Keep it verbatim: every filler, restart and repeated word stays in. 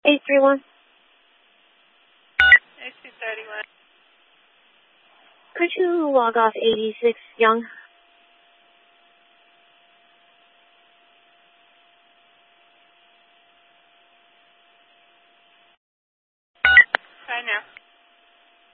eight three one. eight two three one. Could you log off eighty-six Young? Right now.